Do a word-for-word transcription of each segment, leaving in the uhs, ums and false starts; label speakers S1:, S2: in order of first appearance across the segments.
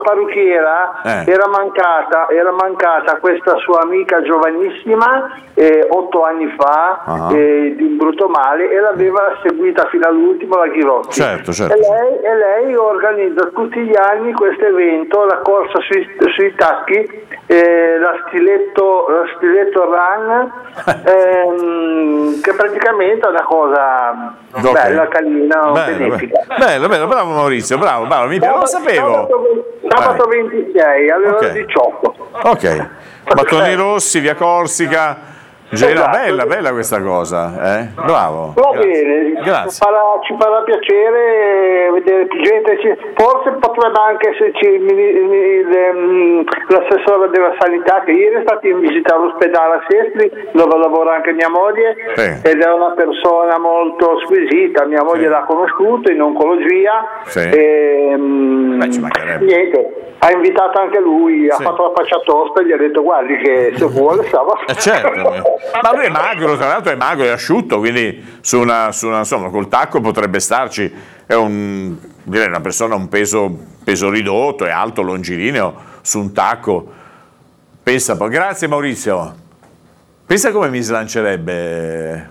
S1: parrucchiera
S2: Eh.
S1: era mancata era mancata questa sua amica giovanissima eh, otto anni fa
S2: Ah.
S1: eh, di un brutto male, e l'aveva seguita fino all'ultimo la Ghirotti.
S2: Certo, certo.
S1: E lei, e lei organizza tutti gli anni questo evento, la corsa sui, sui tacchi, eh, la stiletto la stiletto run, ehm, che praticamente è una cosa
S2: Ok.
S1: bella, carina,
S2: Bello,
S1: benefica.
S2: bello, bello, bravo Maurizio, bravo, bravo, mi piace, non lo sapevo.
S1: Sabato, sabato ventisei alle ore
S2: Ok.
S1: diciotto.
S2: Ok, Battoni Rossi, via Corsica. Gela,
S1: Esatto.
S2: bella, bella questa cosa, eh? Bravo.
S1: Va
S2: Grazie.
S1: bene,
S2: Grazie.
S1: Ci, farà, ci farà piacere vedere più gente, ci- forse potrebbe anche esserci il mini- il- ehm, l'assessore della sanità, che ieri è stato in visita all'ospedale a Sestri, dove lavora anche mia moglie,
S2: Sì.
S1: ed è una persona molto squisita, mia moglie
S2: Sì.
S1: l'ha conosciuto in oncologia,
S2: Sì.
S1: e mm,
S2: Beh, ci mancherebbe.
S1: niente, ha invitato anche lui,
S2: Sì.
S1: ha fatto la faccia tosta e gli ha detto guardi che se vuole stava.
S2: Eh, certo, ma lui è magro, tra l'altro è magro e asciutto, quindi su una, su una, insomma, col tacco potrebbe starci, è un, direi una persona un peso, peso ridotto, è alto, longilineo, su un tacco, pensa poi, grazie Maurizio, pensa come mi slancerebbe,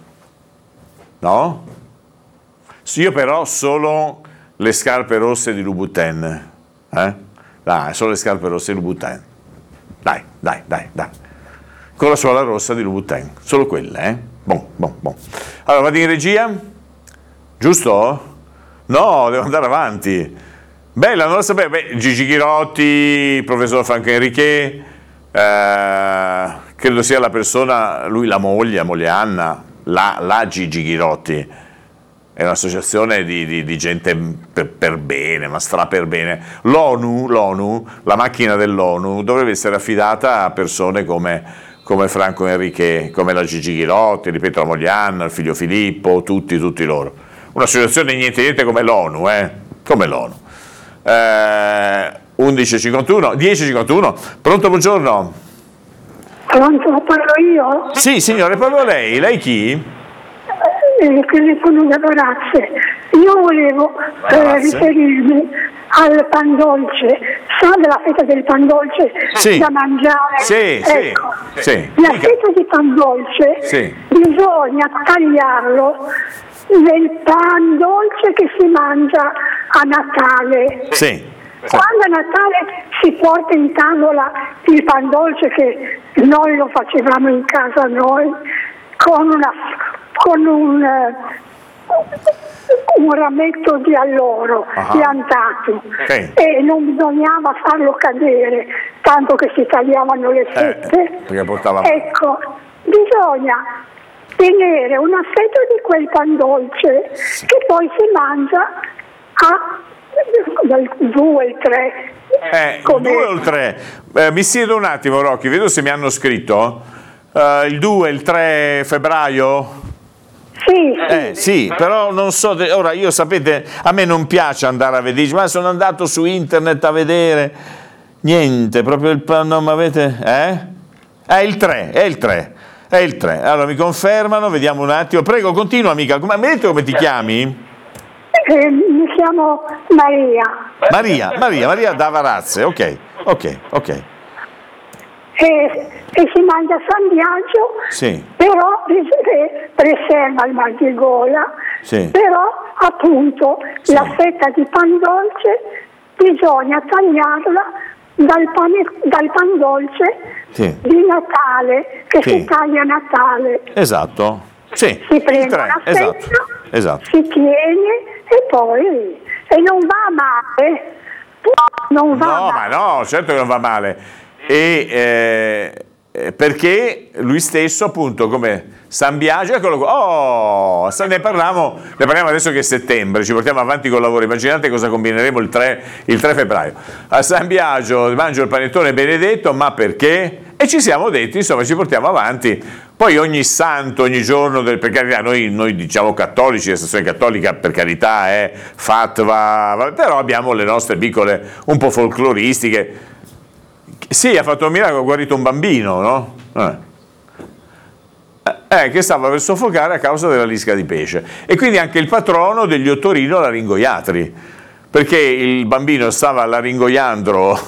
S2: no? Sì, io però solo le scarpe rosse di Louboutin, eh? Dai, solo le scarpe rosse di Louboutin, dai, dai, dai, dai. Con la suola rossa di Louboutin, solo quelle, eh? Bon, bon, bon. Allora, vado in regia? Giusto? No, devo andare avanti. Bella, non lo sapevo. Beh, Gigi Ghirotti, professor Franco Enriquet, eh, credo sia la persona, lui la moglie, moglie Anna, la, la Gigi Ghirotti. È un'associazione di, di, di gente per, per bene, ma stra per bene. L'ONU, l'ONU, la macchina dell'ONU, dovrebbe essere affidata a persone come, come Franco Enriquet, come la Gigi Ghirotti, ripeto, la moglie Anna, il figlio Filippo, tutti, tutti loro. Un'associazione niente niente come l'ONU, eh? Come l'ONU. Eh, undici e cinquantuno, dieci e cinquantuno, pronto, buongiorno?
S3: Pronto, parlo io?
S2: Sì, signore, proprio lei, lei chi?
S3: Eh, telefono da Varazze. Io volevo eh,
S2: Varazze?
S3: riferirmi al pan dolce. Sa della fetta del pan dolce
S2: Sì.
S3: da mangiare?
S2: Sì, sì,
S3: ecco.
S2: sì.
S3: La
S2: Dica.
S3: fetta di pan dolce
S2: Sì.
S3: bisogna tagliarlo nel pan dolce che si mangia a Natale.
S2: Sì.
S3: Quando a Natale si porta in tavola il pan dolce, che noi lo facevamo in casa noi, con, una, con un, eh, un rametto di alloro
S2: Ah.
S3: piantato,
S2: Sì.
S3: e non bisognava farlo cadere, tanto che si tagliavano le fette.
S2: Eh, perché portava...
S3: Ecco, bisogna tenere una fetta di quel pan dolce che poi si mangia a dal due al tre.
S2: Eh, il
S3: Come-
S2: due o il tre? Eh, mi siedo un attimo, Rocchi, vedo se mi hanno scritto. Eh, il due, il tre febbraio?
S3: Sì, sì.
S2: Eh, sì, però non so, de- ora io sapete, a me non piace andare a vedere, ma sono andato su internet a vedere, niente, proprio il pan, non mi avete, eh? È il tre, è il tre, è il tre. Allora mi confermano, vediamo un attimo, prego, continua amica, come, mi hai detto come ti chiami?
S3: Eh, mi chiamo Maria.
S2: Maria, Maria, Maria da Varazze, ok, ok, ok,
S3: E, e si mangia a San Biagio,
S2: sì,
S3: però ris- preserva il mal di gola,
S2: sì.
S3: però appunto
S2: Sì.
S3: la fetta di pan dolce bisogna tagliarla dal pan, dal pan dolce
S2: Sì.
S3: di Natale, che
S2: Sì.
S3: si taglia a Natale.
S2: Esatto, sì,
S3: Si
S2: il
S3: prende
S2: tre,
S3: una
S2: esatto,
S3: fetta,
S2: esatto.
S3: si tiene e poi e non va male, non va
S2: No, ma
S3: male.
S2: no, certo che non va male. E eh, eh, perché lui stesso, appunto, come San Biagio, eccolo qua. Oh, sa- ne parliamo, ne parliamo adesso che è settembre, ci portiamo avanti col lavoro. Immaginate cosa combineremo il tre, il tre febbraio. A San Biagio mangio il panettone benedetto, ma perché? E ci siamo detti, insomma, ci portiamo avanti. Poi ogni santo, ogni giorno, del, per carità, noi, noi diciamo cattolici, la stazione cattolica per carità è fatwa, va- però abbiamo le nostre piccole, un po' folcloristiche. Sì, ha fatto un miracolo, ha guarito un bambino, no? Eh. Eh, che stava per soffocare a causa della lisca di pesce. E quindi anche il patrono degli ottorinolaringoiatri, perché il bambino stava laringoiandolo